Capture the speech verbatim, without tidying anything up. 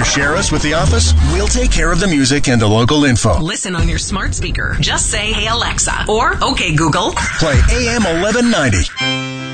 to share us with the office? We'll take care of the music and the local info. Listen on your smart speaker. Just say, "Hey Alexa," or "Okay Google." Play A M eleven ninety.